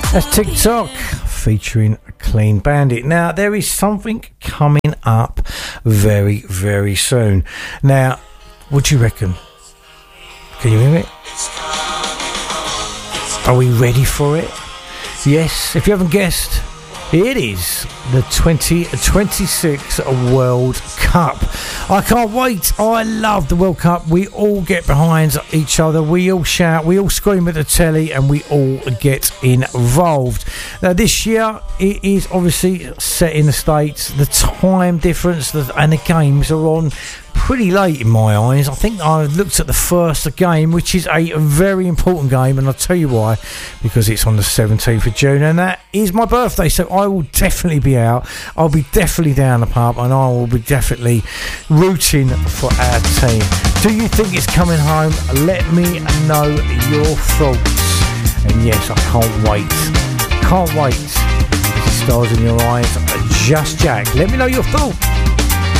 That's TikTok featuring Clean Bandit. Now, there is something coming up very, very soon. Now, what do you reckon? Can you hear it? Are we ready for it? Yes, if you haven't guessed, it is the 2026 World Cup. I can't wait. I love the World Cup. We all get behind each other. We all shout. We all scream at the telly, and we all get involved. Now, this year, it is obviously set in the States. The time difference and the games are on pretty late in my eyes. I think I looked at the first game, which is a very important game, and I'll tell you why, because it's on the 17th of June, and that is my birthday, so I will definitely be out. I'll be definitely down the pub, and I will be definitely rooting for our team. Do you think it's coming home? Let me know your thoughts. And yes, I can't wait. Can't wait. Stars in your eyes. Just Jack. Let me know your thoughts.